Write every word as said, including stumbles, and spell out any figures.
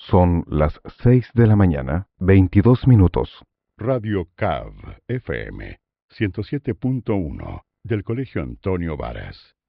Son las seis de la mañana, veintidós minutos. Radio C A V F M ciento siete punto uno del Colegio Antonio Varas.